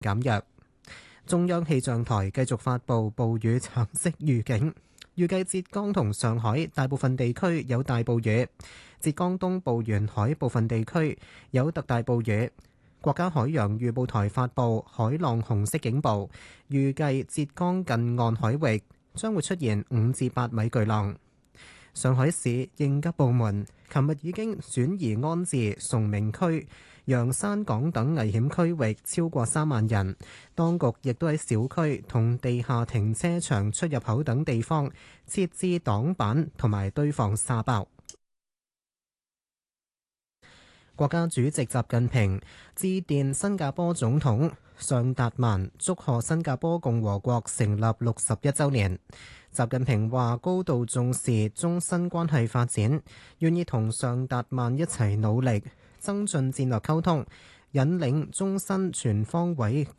減弱。中央氣象台繼續發布暴雨橙色預警，預計浙江同上海大部分地區有大暴雨，浙江東部沿海部分地區有特大暴雨。國家海洋預報台發布海浪紅色警報，預計浙江近岸海域將會出現5至8米巨浪。上海市應急部門琴日已經轉移安置崇明區、洋山港等危險區域超過3萬人，當局亦都喺小區同地下停車場出入口等地方設置擋板同埋堆放沙包。國家主席習近平致電新加坡總統尚達曼，祝賀新加坡共和國成立61週年。習近平話高度重視中新關係發展，願意同尚達曼一齊努力，增進戰略溝通，引領中新全方位